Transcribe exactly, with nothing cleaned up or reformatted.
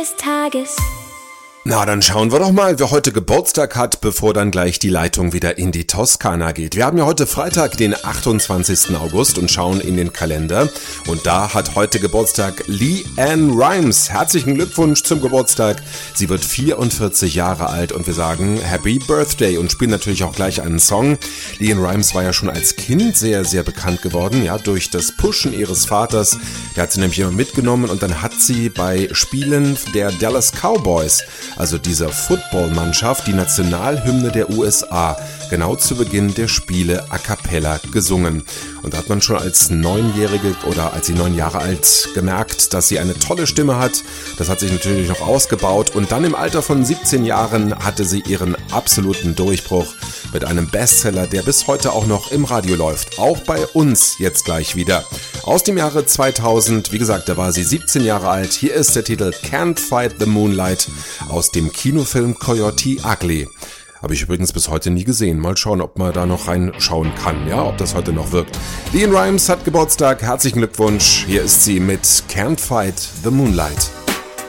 des Tages. Na, dann schauen wir doch mal, wer heute Geburtstag hat, bevor dann gleich die Leitung wieder in die Toskana geht. Wir haben ja heute Freitag, den achtundzwanzigsten August und schauen in den Kalender. Und da hat heute Geburtstag LeAnn Rimes. Herzlichen Glückwunsch zum Geburtstag. Sie wird vierundvierzig Jahre alt und wir sagen Happy Birthday und spielen natürlich auch gleich einen Song. LeAnn Rimes war ja schon als Kind sehr, sehr bekannt geworden, ja, durch das Pushen ihres Vaters. Der hat sie nämlich immer mitgenommen und dann hat sie bei Spielen der Dallas Cowboys, also dieser Footballmannschaft, die Nationalhymne der U S A, genau zu Beginn der Spiele a cappella gesungen. Und da hat man schon als Neunjährige oder als sie neun Jahre alt gemerkt, dass sie eine tolle Stimme hat. Das hat sich natürlich noch ausgebaut und dann im Alter von siebzehn Jahren hatte sie ihren absoluten Durchbruch mit einem Bestseller, der bis heute auch noch im Radio läuft. Auch bei uns jetzt gleich wieder. Aus dem Jahre zweitausend, wie gesagt, da war sie siebzehn Jahre alt. Hier ist der Titel Can't Fight the Moonlight aus dem Kinofilm Coyote Ugly. Habe ich übrigens bis heute nie gesehen. Mal schauen, ob man da noch reinschauen kann, ja, ob das heute noch wirkt. LeAnn Rimes hat Geburtstag. Herzlichen Glückwunsch. Hier ist sie mit Can't Fight the Moonlight.